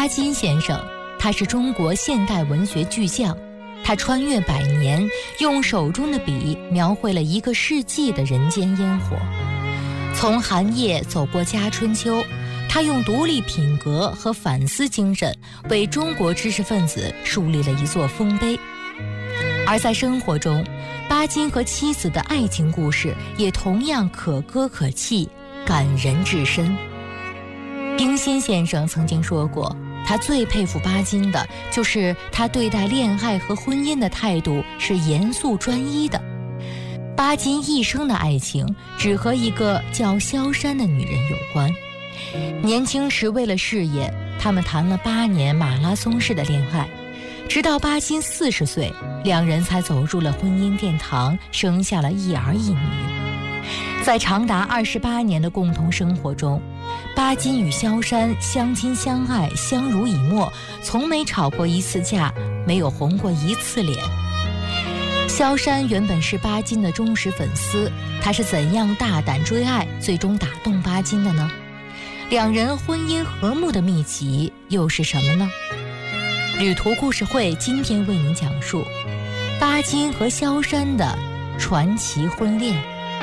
巴金先生，他是中国现代文学巨匠，他穿越百年，用手中的笔描绘了一个世纪的人间烟火。从寒夜走过家春秋，他用独立品格和反思精神为中国知识分子树立了一座丰碑。而在生活中，巴金和妻子的爱情故事也同样可歌可泣，感人至深。冰心先生曾经说过，他最佩服巴金的就是他对待恋爱和婚姻的态度是严肃专一的。巴金一生的爱情只和一个叫萧珊的女人有关。年轻时为了事业，他们谈了8年马拉松式的恋爱，直到巴金40岁，两人才走入了婚姻殿堂，生下了一儿一女。在长达28年的共同生活中，巴金与萧珊相亲相爱，相濡以沫，从没吵过一次架，没有红过一次脸。萧珊原本是巴金的忠实粉丝，她是怎样大胆追爱，最终打动巴金的呢？两人婚姻和睦的秘籍又是什么呢？旅途故事会今天为您讲述巴金和萧珊的传奇婚恋。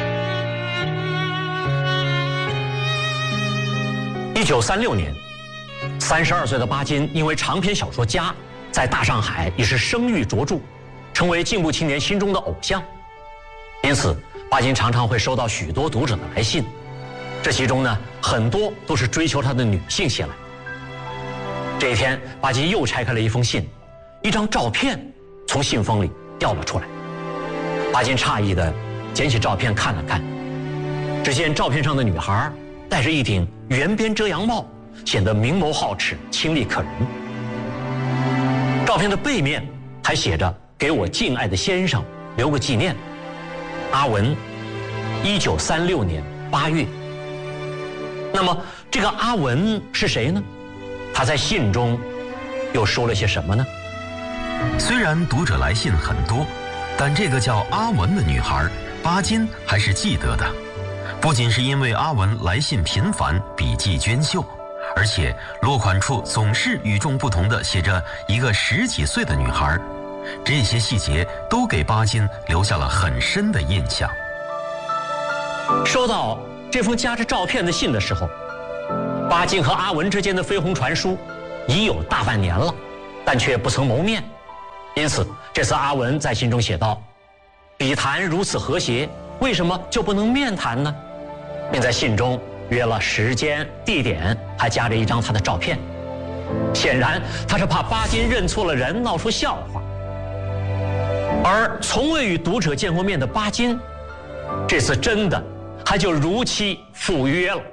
1936年，32岁的巴金因为长篇小说家，在大上海已是声誉卓著，成为进步青年心中的偶像。因此，巴金常常会收到许多读者的来信，这其中呢，很多都是追求他的女性写来。这一天，巴金又拆开了一封信，一张照片从信封里掉了出来。巴金诧异地捡起照片看了看，只见照片上的女孩戴着一顶圆边遮阳帽，显得明眸皓齿，清丽可人。照片的背面还写着“给我敬爱的先生留个纪念，阿文，1936年8月”。那么这个阿文是谁呢？他在信中又说了些什么呢？ 虽然读者来信很多，但这个叫阿文的女孩，巴金还是记得的。不仅是因为阿文来信频繁，笔迹娟秀，而且落款处总是与众不同地写着一个10几岁的女孩，这些细节都给巴金留下了很深的印象。 收到这封夹着照片的信的时候，巴金和阿文之间的绯红传书已有大半年了，但却不曾谋面。因此这次阿文在信中写道：笔谈如此和谐，为什么就不能面谈呢？并在信中约了时间地点，还夹着一张他的照片。显然他是怕巴金认错了人，闹出笑话。而从未与读者见过面的巴金，这次真的还就如期赴约了。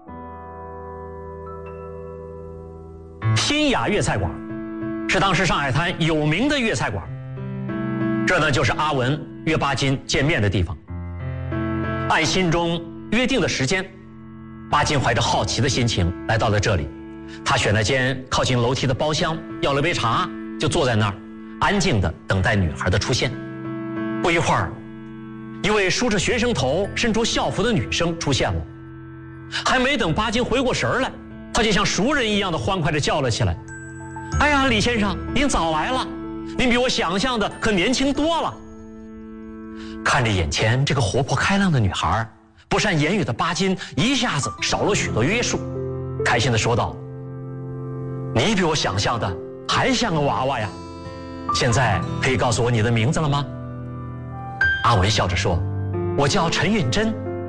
新雅粤菜馆是当时上海滩有名的粤菜馆，这呢就是阿文约巴金见面的地方。按信中约定的时间，巴金怀着好奇的心情来到了这里。他选了间靠近楼梯的包厢，要了杯茶，就坐在那儿，安静地等待女孩的出现。不一会儿，一位梳着学生头、身着校服的女生出现了。还没等巴金回过神来，他就像熟人一样的欢快地叫了起来：“哎呀，李先生，您早来了！您比我想象的可年轻多了。”看着眼前这个活泼开朗的女孩，不善言语的巴金一下子少了许多约束，开心地说道：“你比我想象的还像个娃娃呀！现在可以告诉我你的名字了吗？”阿文笑着说：“我叫陈允珍。”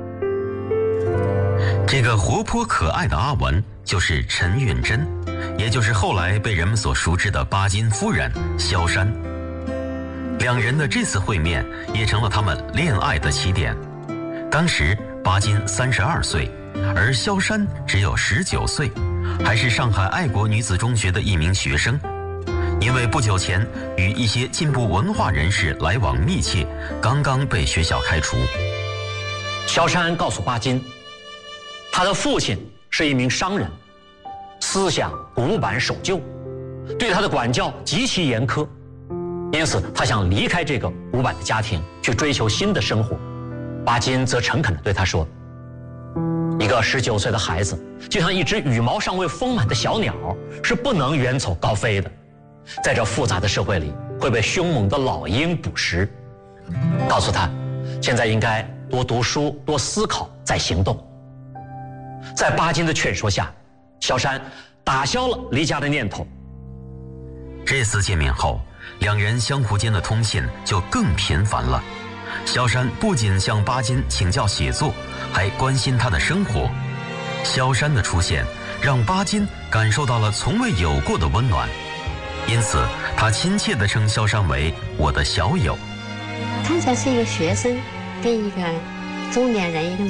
这个活泼可爱的阿文就是陈允珍，也就是后来被人们所熟知的巴金夫人萧珊。两人的这次会面也成了他们恋爱的起点。当时巴金32岁，而萧珊只有19岁，还是上海爱国女子中学的一名学生。因为不久前与一些进步文化人士来往密切，刚刚被学校开除。 萧珊告诉巴金，他的父亲是一名商人，思想古板守旧，对他的管教极其严苛，因此他想离开这个古板的家庭，去追求新的生活。巴金则诚恳地对他说：“ 一个19岁的孩子，就像一只羽毛尚未丰满的小鸟，是不能远走高飞的。在这复杂的社会里，会被凶猛的老鹰捕食。告诉他，现在应该多读书、多思考，再行动。在巴金的劝说下，萧山打消了离家的念头。 这次见面后，两人相互间的通信就更频繁了。萧山不仅向巴金请教写作，还关心他的生活。萧山的出现让巴金感受到了从未有过的温暖，因此他亲切地称萧山为我的小友。 刚才是一个学生跟一个中年人，一个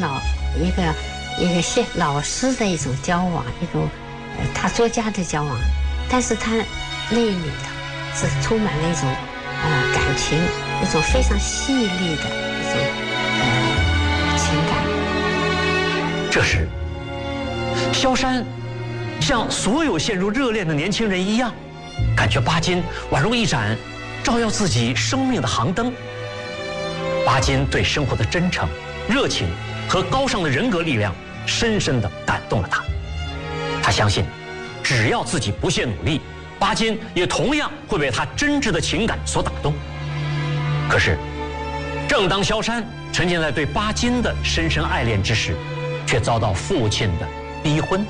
老师的一种交往，一种他作家的交往，但是他那里头是充满了一种感情，一种非常细腻的一种情感。 这时，萧山像所有陷入热恋的年轻人一样，感觉巴金宛如一盏照耀自己生命的航灯。巴金对生活的真诚、热情和高尚的人格力量深深地感动了他。他相信，只要自己不懈努力，巴金也同样会被他真挚的情感所打动。可是，正当萧山沉浸在对巴金的深深爱恋之时，却遭到父亲的逼婚。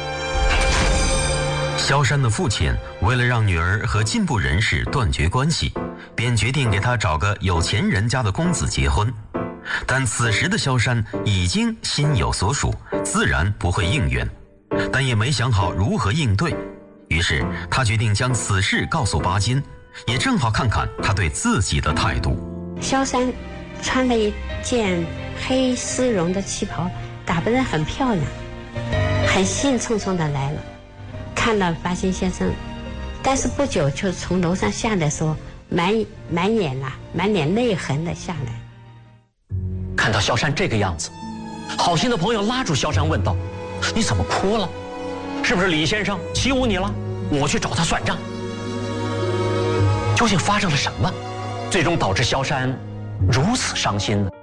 萧山的父亲为了让女儿和进步人士断绝关系，便决定给她找个有钱人家的公子结婚。但此时的萧山已经心有所属，自然不会应允，但也没想好如何应对。于是他决定将此事告诉巴金，也正好看看他对自己的态度。 萧山穿了一件黑丝绒的旗袍，打扮得很漂亮，很兴冲冲地来了，看了巴金先生，但是不久就从楼上下来，说满脸泪痕地下来。 看到萧山这个样子，好心的朋友拉住萧山问道：“你怎么哭了？是不是李先生欺侮你了？我去找他算账。”究竟发生了什么，最终导致萧山如此伤心呢？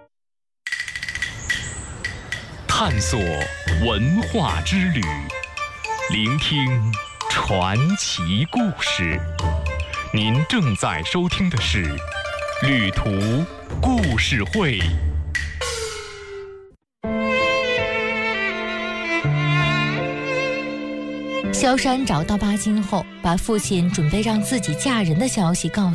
探索文化之旅，聆听传奇故事。您正在收听的是《旅途故事会》。 萧山找到巴金后，把父亲准备让自己嫁人的消息告诉